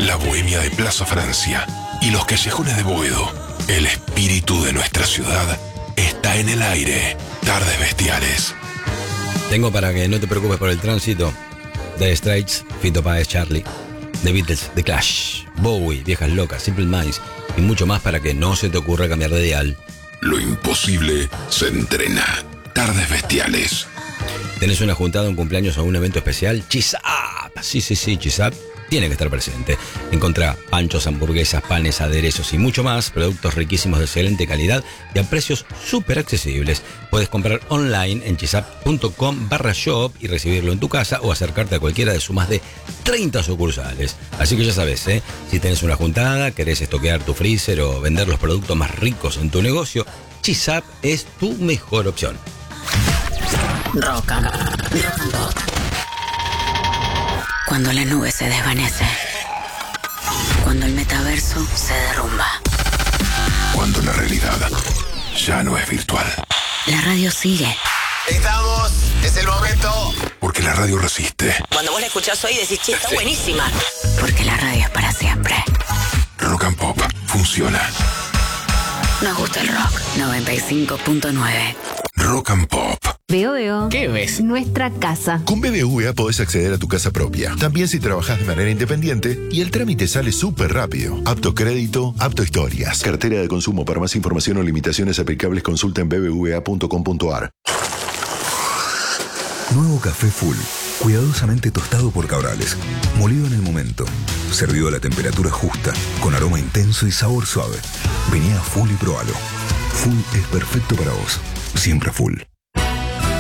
la bohemia de Plaza Francia y los callejones de Boedo. El espíritu de nuestra ciudad está en el aire. Tardes Bestiales. Tengo para que no te preocupes por el tránsito. The Straits, Fito Páez, Charlie, The Beatles, The Clash, Bowie, Viejas Locas, Simple Minds y mucho más para que no se te ocurra cambiar de dial. Lo imposible se entrena. Tardes Bestiales. ¿Tenés una juntada, un cumpleaños o un evento especial? Chisap. Sí, Chisap tiene que estar presente. Encontrá panchos, hamburguesas, panes, aderezos y mucho más. Productos riquísimos de excelente calidad y a precios súper accesibles. Puedes comprar online en chisap.com/shop y recibirlo en tu casa o acercarte a cualquiera de sus más de 30 sucursales. Así que ya sabes, si tenés una juntada, querés estoquear tu freezer o vender los productos más ricos en tu negocio, Chisap es tu mejor opción. Rock and Pop. Cuando la nube se desvanece. Cuando el metaverso se derrumba. Cuando la realidad ya no es virtual. La radio sigue. Estamos, es el momento. Porque la radio resiste. Cuando vos la escuchás hoy decís, che, está buenísima. Porque la radio es para siempre. Rock and Pop funciona. Nos gusta el rock. 95.9. Rock and Pop. Veo. ¿Qué ves? Nuestra casa. Con BBVA podés acceder a tu casa propia. También si trabajás de manera independiente y el trámite sale súper rápido. Apto crédito, apto historias. Cartera de consumo. Para más información o limitaciones aplicables consulta en bbva.com.ar. Nuevo café Full. Cuidadosamente tostado por Cabrales. Molido en el momento. Servido a la temperatura justa. Con aroma intenso y sabor suave. Vení a Full y probalo. Full es perfecto para vos. Siempre Full.